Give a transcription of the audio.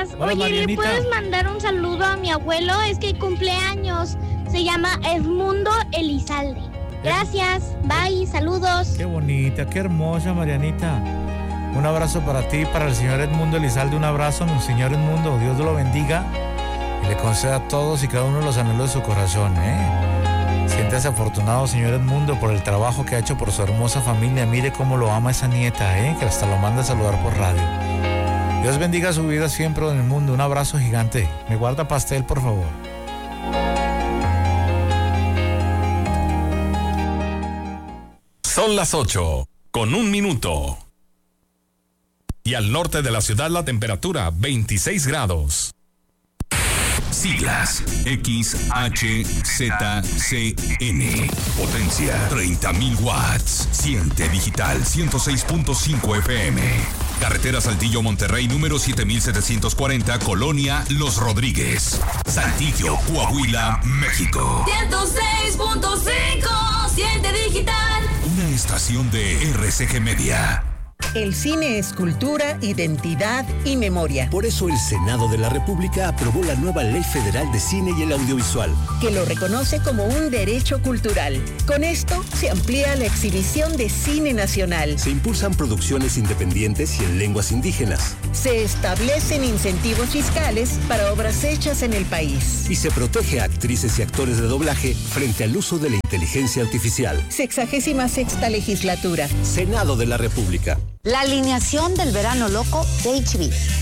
días. Hola, Oye, Marianita. ¿le puedes mandar un saludo a mi abuelo? Es que cumpleaños. Se llama Edmundo Elizalde. Gracias. Bye. Saludos. Qué bonita, qué hermosa, Marianita. Un abrazo para ti, para el señor Edmundo Elizalde. Un abrazo, mi señor Edmundo. Dios lo bendiga y le conceda a todos y cada uno los anhelos de su corazón, Siéntase afortunado, señor Edmundo, por el trabajo que ha hecho por su hermosa familia. Mire cómo lo ama esa nieta, que hasta lo manda a saludar por radio. Dios bendiga su vida siempre en el mundo. Un abrazo gigante. Me guarda pastel, por favor. Son las 8:01. Y al norte de la ciudad la temperatura 26 grados. Siglas XHZCN. Potencia 30.000 watts. Siente digital 106.5 FM. Carretera Saltillo Monterrey número 7740, Colonia Los Rodríguez. Saltillo, Coahuila, México. 106.5. Siente digital. Una estación de RCG Media. El cine es cultura, identidad y memoria. Por eso el Senado de la República aprobó la nueva Ley Federal de Cine y el Audiovisual, que lo reconoce como un derecho cultural. Con esto se amplía la exhibición de cine nacional. Se impulsan producciones independientes y en lenguas indígenas. Se establecen incentivos fiscales para obras hechas en el país. Y se protege a actrices y actores de doblaje frente al uso de la inteligencia artificial. 66ª legislatura. Senado de la República. La alineación del verano loco de HB.